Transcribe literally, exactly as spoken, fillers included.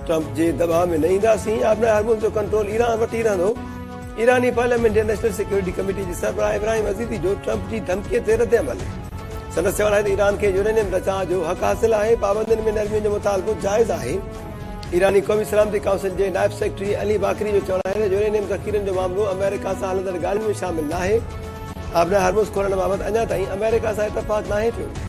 Trump जे दबाव में न ईंदासीं। आबना हरमुज़ जो कंट्रोल ईरान वटि रहंदो। ईरानी पार्लियामेंट नेशनल सिक्योरिटी कमेटी जे सरबराह इब्राहिम अज़ीज़ी जो ट्रंप जी धमकीअ ते रद्द अमल। संदसि चवण आहे त ईरान खे यूरेनियम रचण जो हक़ हासिल आहे। पाबंदियुनि में नरमीअ जो मुतालबो जाइज़ आहे। ईरानी क़ौमी सलामती काउंसिल जे नायब सेक्रेटरी अली बाकरी जो चवण आहे त यूरेनियम ज़ख़ीरनि जो मामलो अमेरिका सां हलंदड़ ॻाल्हियुनि में शामिल नाहे। आबना हरमुज़ खोलण बाबति अञा ताईं अमेरिका सां इतफ़ाक़ नाहे थियो।